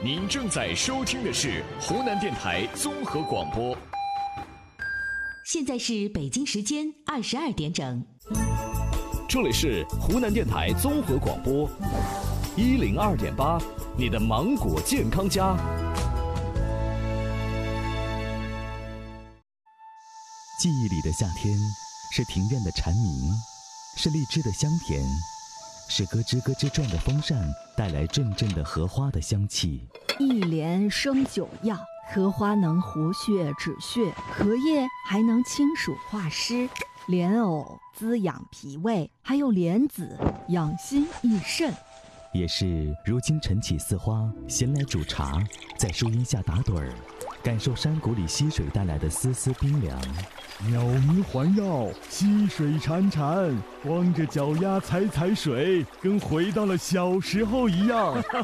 您正在收听的是湖南电台综合广播。 现在是北京时间22点整， 这里是湖南电台综合广播102.8，你的芒果健康家。 记忆里的夏天，是庭院的蝉鸣，是荔枝的香甜，是咯吱咯吱转的风扇带来阵阵的荷花的香气。 一莲生9药，荷花能活血止血，荷叶还能清暑化湿，莲藕滋养脾胃，还有莲子养心益肾。 也是如今晨起似花，闲来煮茶，在树荫下打盹儿，感受山谷里溪水带来的丝丝冰凉。 鸟鸣环绕，溪水潺潺，光着脚丫踩踩水，跟回到了小时候一样。